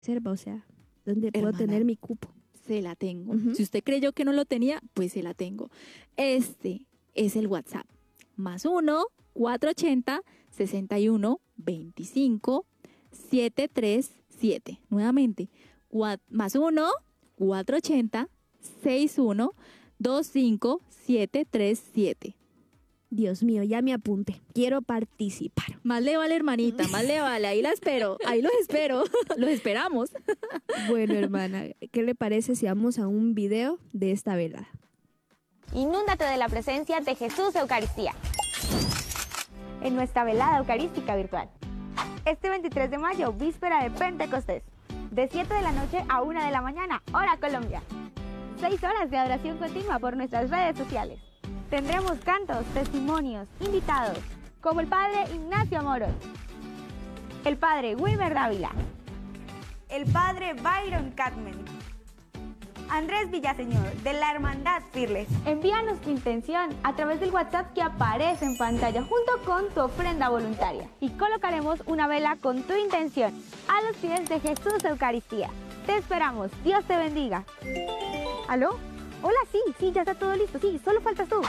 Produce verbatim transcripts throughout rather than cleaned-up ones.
reserva, o sea, donde puedo Hermana, tener mi cupo. Se la tengo. Ujú. Si usted creyó que no lo tenía, pues se la tengo. Este es el WhatsApp. Más uno, cuatrocientos ochenta, sesenta y uno, veinticinco, setecientos treinta y siete. Nuevamente, cua- más uno, cuatrocientos ochenta, sesenta y uno, veinticinco, setecientos treinta y siete. Dios mío, ya me apunte. Quiero participar. Más le vale, hermanita, más le vale. Ahí la espero, ahí los espero, los esperamos. Bueno, hermana, ¿qué le parece si vamos a un video de esta velada? Inúndate de la presencia de Jesús Eucaristía en nuestra velada eucarística virtual. Este veintitrés de mayo, víspera de Pentecostés, de siete de la noche a una de la mañana, hora Colombia. seis horas de adoración continua por nuestras redes sociales. Tendremos cantos, testimonios, invitados, como el padre Ignacio Moros, el padre Wilmer Dávila, el padre Byron Catman, Andrés Villaseñor, de la Hermandad Fearless. Envíanos tu intención a través del WhatsApp que aparece en pantalla junto con tu ofrenda voluntaria y colocaremos una vela con tu intención a los pies de Jesús Eucaristía. Te esperamos, Dios te bendiga. ¿Aló? Hola, sí, sí, ya está todo listo, sí, solo faltas tú.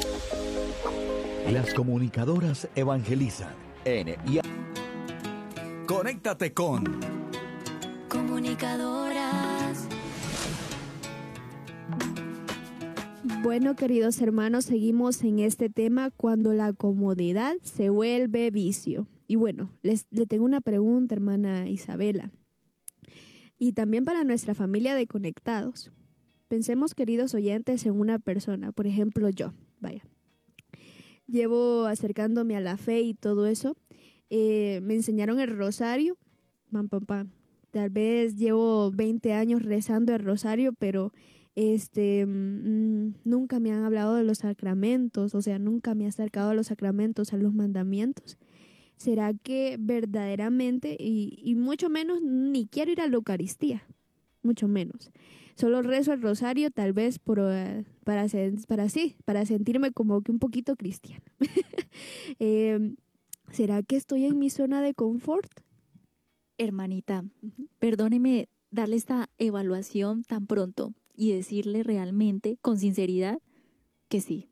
Las comunicadoras evangelizan en I A. Conéctate con Comunicadoras. Bueno, queridos hermanos, seguimos en este tema cuando la comodidad se vuelve vicio. Y bueno, les, le tengo una pregunta, hermana Isabela. Y también para nuestra familia de conectados. Pensemos, queridos oyentes, en una persona, por ejemplo yo, vaya. Llevo acercándome a la fe y todo eso. Eh, me enseñaron el rosario, pam, pam, pam. Tal vez llevo veinte años rezando el rosario, pero este mmm, nunca me han hablado de los sacramentos, o sea, nunca me he acercado a los sacramentos, a los mandamientos. ¿Será que verdaderamente, y, y mucho menos, ni quiero ir a la Eucaristía? Mucho menos. Solo rezo el rosario tal vez por, uh, para, para, sí, para sentirme como que un poquito cristiana. eh, ¿Será que estoy en mi zona de confort? Hermanita, uh-huh. Perdóneme darle esta evaluación tan pronto y decirle realmente, con sinceridad, que sí.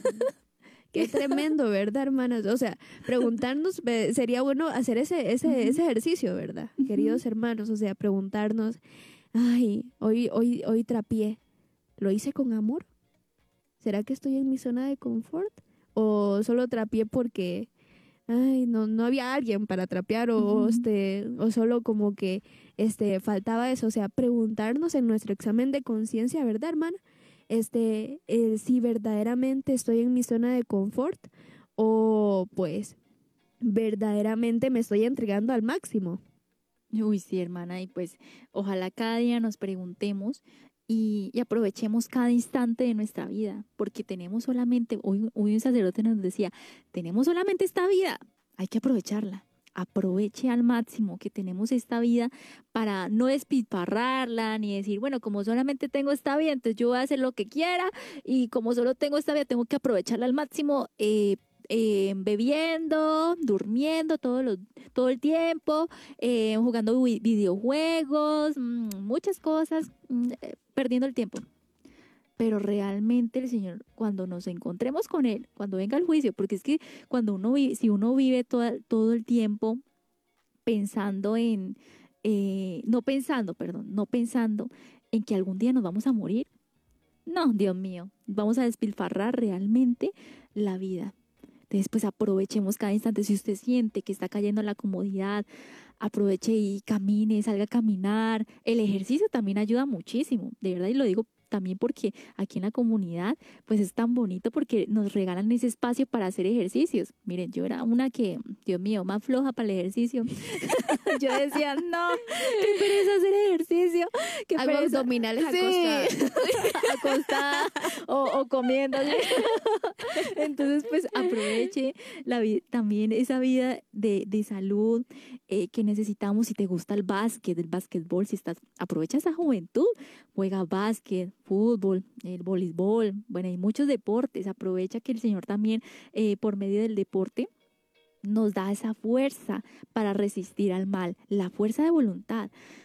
Qué tremendo, ¿verdad, hermanas? O sea, preguntarnos, eh, sería bueno hacer ese, ese, uh-huh. ese ejercicio, ¿verdad? Uh-huh. Queridos hermanos, o sea, preguntarnos, ay, hoy, hoy, hoy trapié, ¿lo hice con amor? ¿Será que estoy en mi zona de confort? ¿O solo trapié porque, ay, no, no había alguien para trapear o, uh-huh. este, o solo como que este, faltaba eso? O sea, preguntarnos en nuestro examen de conciencia, ¿verdad, hermana? Este, eh, si verdaderamente estoy en mi zona de confort o pues verdaderamente me estoy entregando al máximo. Uy, sí, hermana, y pues ojalá cada día nos preguntemos y, y aprovechemos cada instante de nuestra vida, porque tenemos solamente, hoy, hoy un sacerdote nos decía, tenemos solamente esta vida, hay que aprovecharla. Aproveche al máximo que tenemos esta vida para no despilfarrarla ni decir, bueno, como solamente tengo esta vida, entonces yo voy a hacer lo que quiera y como solo tengo esta vida, tengo que aprovecharla al máximo, eh, eh, bebiendo, durmiendo todo, lo, todo el tiempo, eh, jugando videojuegos, mmm, muchas cosas, mmm, eh, perdiendo el tiempo. Pero realmente el Señor, cuando nos encontremos con Él, cuando venga el juicio, porque es que cuando uno vive, si uno vive todo, todo el tiempo pensando en, eh, no pensando, perdón, no pensando en que algún día nos vamos a morir, no, Dios mío, vamos a despilfarrar realmente la vida. Entonces, pues aprovechemos cada instante. Si usted siente que está cayendo en la comodidad, aproveche y camine, salga a caminar. El ejercicio también ayuda muchísimo, de verdad, y lo digo también porque aquí en la comunidad pues es tan bonito porque nos regalan ese espacio para hacer ejercicios. Miren, yo era una que, Dios mío, más floja para el ejercicio. Yo decía, no, qué pereza hacer ejercicio. Qué Hago pereza. abdominales sí. acostada. acostada o, o comiendo. Entonces pues aproveche la vida, también esa vida de, de salud eh, que necesitamos. Si te gusta el básquet, el básquetbol, si estás, aprovecha esa juventud, juega básquet, fútbol, el voleibol, bueno, hay muchos deportes. Aprovecha que el Señor también eh, por medio del deporte nos da esa fuerza para resistir al mal, la fuerza de voluntad.